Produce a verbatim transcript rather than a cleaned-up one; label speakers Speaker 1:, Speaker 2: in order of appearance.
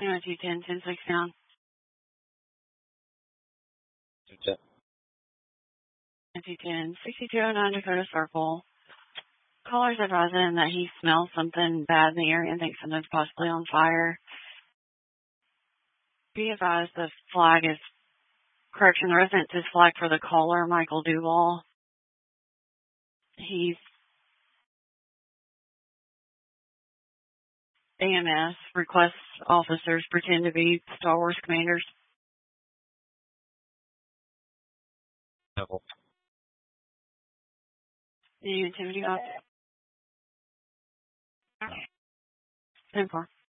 Speaker 1: Anyway, two ten, ten six down.
Speaker 2: two ten.
Speaker 1: two ten, sixty-two oh nine Dakota Circle. Caller's advising that he smells something bad in the area and thinks something's possibly on fire. Be advised the flag is, correction, the resident is flagged for the caller, Michael Duval. He's A M S, requests officers pretend to be Star Wars commanders.
Speaker 2: No.
Speaker 1: Any activity up? ten four.